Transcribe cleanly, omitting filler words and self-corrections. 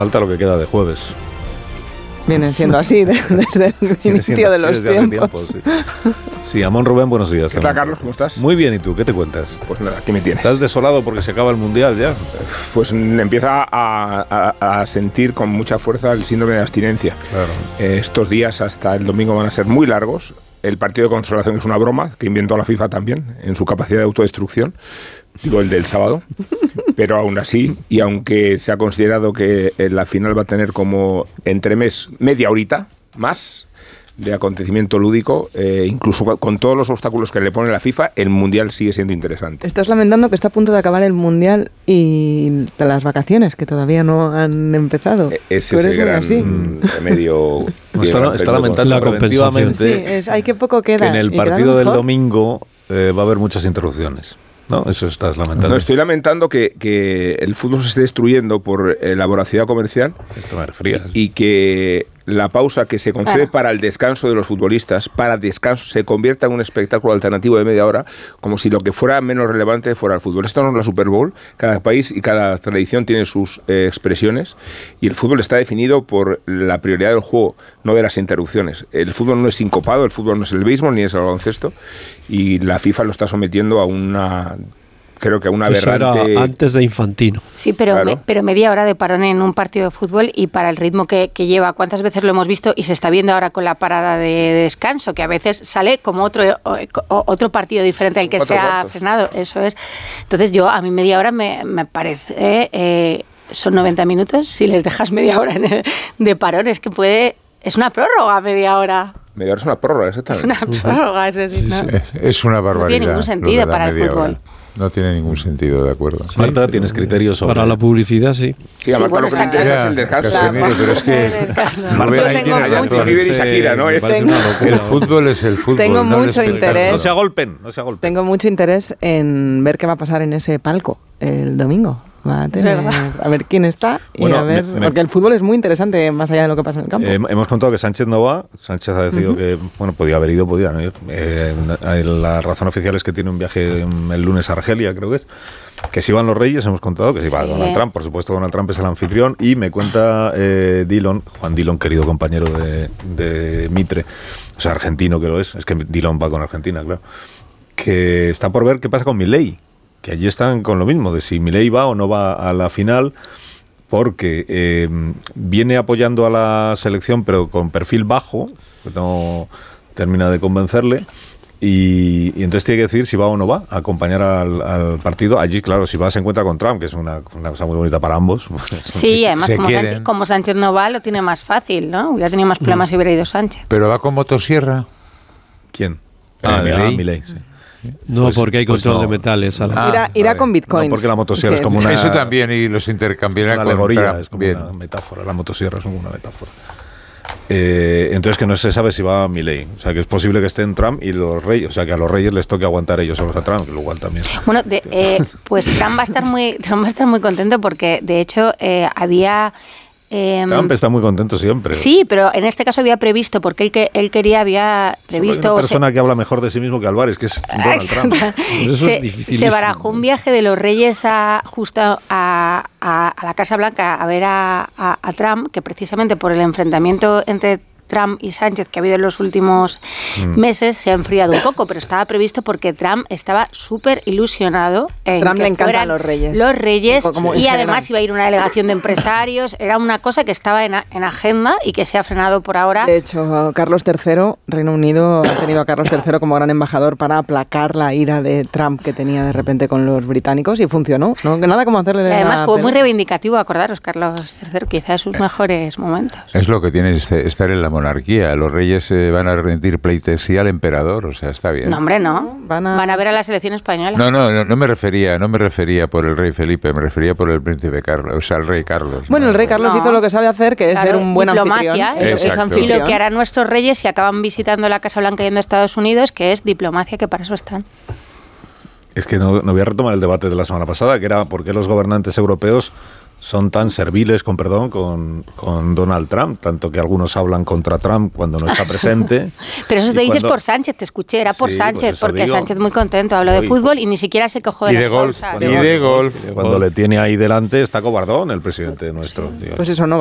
Falta lo que queda de jueves. Vienen siendo así desde el inicio de los tiempos. Sí, Amón Rubén, buenos días. ¿Qué tal, Carlos? ¿Cómo estás? Muy bien, ¿y tú? ¿Qué te cuentas? Pues nada, aquí me tienes. ¿Estás desolado porque se acaba el Mundial ya? Pues empieza a sentir con mucha fuerza el síndrome de abstinencia. Claro. Estos días hasta el domingo van a ser muy largos. El partido de consolación es una broma que inventó la FIFA también en su capacidad de autodestrucción. Digo, el del sábado. Pero aún así, y aunque se ha considerado que la final va a tener como entremés media horita más de acontecimiento lúdico, incluso con todos los obstáculos que le pone la FIFA, el Mundial sigue siendo interesante. Estás lamentando que está a punto de acabar el Mundial y las vacaciones, que todavía no han empezado. Ese es el gran remedio. Está lamentando preventivamente. Sí, hay que poco queda. Que en el partido del domingo va a haber muchas interrupciones. ¿No? Eso estás lamentando. No, estoy lamentando que el fútbol se esté destruyendo por la voracidad comercial. Esto me refrías. Y que la pausa que se concede para el descanso de los futbolistas, para descanso, se convierta en un espectáculo alternativo de media hora, como si lo que fuera menos relevante fuera el fútbol. Esto no es la Super Bowl. Cada país y cada tradición tiene sus expresiones, y el fútbol está definido por la prioridad del juego, no de las interrupciones. El fútbol no es sincopado, el fútbol no es el béisbol ni es el baloncesto, y la FIFA lo está sometiendo a una... Creo que una aberrante... Era antes de Infantino. Sí, pero, claro. Pero media hora de parón en un partido de fútbol, y para el ritmo que lleva, ¿cuántas veces lo hemos visto? Y se está viendo ahora con la parada de descanso, que a veces sale como otro partido diferente al que se ha frenado. Eso es. Entonces a mí media hora me parece... son 90 minutos, si les dejas media hora de parón, es que puede... Es una prórroga media hora. Media hora es una prórroga, exactamente. Es una prórroga, es decir, ¿no? Es una barbaridad. No tiene ningún sentido para el fútbol. Hora. No tiene ningún sentido, de acuerdo. Sí, Marta, ¿tienes criterios sobre...? Para la publicidad, sí. Sí, a Marta lo que le interesa es el descanso. Pero es que... El fútbol es el fútbol. Tengo mucho interés. No se agolpen. Tengo mucho interés en ver qué va a pasar en ese palco el domingo. Va a tener, a ver quién está y a ver, porque el fútbol es muy interesante más allá de lo que pasa en el campo. Hemos contado que Sánchez no va. Sánchez ha decidido que, podía haber ido, podía no ir. La razón oficial es que tiene un viaje el lunes a Argelia, creo que si van los Reyes, hemos contado que si va Donald Trump. Por supuesto, Donald Trump es el anfitrión, y me cuenta Juan Dillon, querido compañero de Mitre, o sea, argentino que lo es que Dillon va con Argentina, claro, que está por ver qué pasa con Milei, que allí están con lo mismo, de si Milei va o no va a la final, porque viene apoyando a la selección, pero con perfil bajo, que no termina de convencerle, y entonces tiene que decidir si va o no va a acompañar al partido. Allí, claro, si va se encuentra con Trump, que es una cosa muy bonita para ambos. Sí, además como Sánchez no va, lo tiene más fácil, ¿no? Hubiera tenido más problemas si hubiera ido Sánchez. ¿Pero va con motosierra? ¿Quién? Milei, sí. No, porque hay control de metales. Irá con bitcoins. No, porque la motosierra es como una... Eso también, y los intercambiará con... Una alegoría, es como una metáfora. La motosierra es como una metáfora. Entonces que no se sabe si va a Milei. O sea, que es posible que estén Trump y los Reyes. O sea, que a los Reyes les toque aguantar ellos solos a Trump, que lo igual también. Bueno, pues Trump va a estar muy contento, porque de hecho había... Trump está muy contento siempre. Sí, pero en este caso había previsto, porque había previsto... Es una persona que habla mejor de sí mismo que Álvarez, que es Donald Trump. Eso es difícil. Se barajó un viaje de los Reyes justo a la Casa Blanca a ver a Trump, que precisamente por el enfrentamiento entre Trump y Sánchez que ha habido en los últimos meses se ha enfriado un poco, pero estaba previsto porque Trump estaba súper ilusionado en Trump que le encantan los Reyes. Los Reyes, y general. además iba a ir una delegación de empresarios. Era una cosa que estaba en agenda y que se ha frenado por ahora. De hecho, Carlos III, Reino Unido, ha tenido a Carlos III como gran embajador para aplacar la ira de Trump que tenía de repente con los británicos, y funcionó. No, nada como hacerle... Y además fue muy reivindicativo, acordaros, Carlos III, quizás sus mejores momentos. Es lo que tiene estar en la monarquía. Los reyes van a rendir pleitesía al emperador, o sea, está bien. No, hombre, no. Van a ver a la selección española. No me refería por el rey Felipe, me refería por el príncipe Carlos, o sea, el rey Carlos. Bueno, el rey Carlos hizo lo que sabe hacer, que es ser un buen anfitrión. Es anfitrión. Y lo que harán nuestros reyes si acaban visitando la Casa Blanca yendo a Estados Unidos, que es diplomacia, que para eso están. Es que no voy a retomar el debate de la semana pasada, que era por qué los gobernantes europeos son tan serviles, con perdón, con Donald Trump, tanto que algunos hablan contra Trump cuando no está presente. Pero eso te dices por Sánchez, te escuché, era por Sánchez, pues porque digo, Sánchez muy contento, habló de fútbol y ni siquiera se cogió de las golf, pausas. Y de golf. Cuando le tiene ahí delante está cobardón el presidente nuestro. Pues eso no